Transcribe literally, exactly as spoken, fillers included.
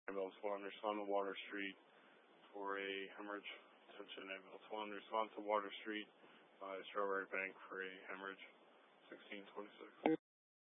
ambulance one, respond to Water Street for a hemorrhage. Attention ambulance one, respond to Water Street by Strawberry Bank for a hemorrhage. sixteen twenty-six.